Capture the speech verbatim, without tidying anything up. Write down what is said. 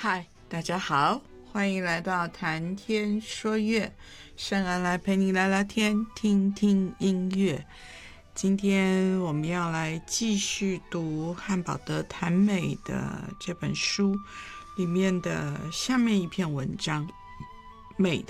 嗨，大家好，欢迎来到谈天说乐，圣安来陪你聊聊天，听听音乐。今天我们要来继续读汉堡德谈美的这本书里面的下面一篇文章，美